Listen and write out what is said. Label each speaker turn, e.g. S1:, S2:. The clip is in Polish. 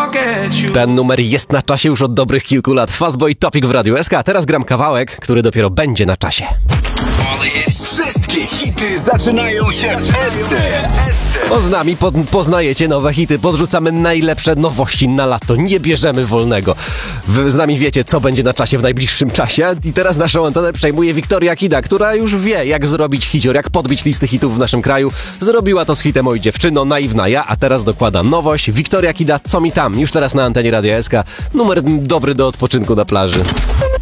S1: Ten numer jest na czasie już od dobrych kilku lat. Fastboy Topic w Radiu SK, a teraz gram kawałek, który dopiero będzie na czasie.
S2: Wszystkie hity zaczynają się w SC.
S1: O, z nami poznajecie nowe hity, podrzucamy najlepsze nowości na lato, nie bierzemy wolnego. Wy z nami wiecie, co będzie na czasie w najbliższym czasie, i teraz naszą antenę przejmuje Wiktoria Kida, która już wie, jak zrobić hicior, jak podbić listy hitów w naszym kraju. Zrobiła to z hitem Oj dziewczyno, naiwna ja, a teraz dokłada nowość. Wiktoria Kida, co mi tam? Już teraz na antenie Radia SK. Numer dobry do odpoczynku na plaży.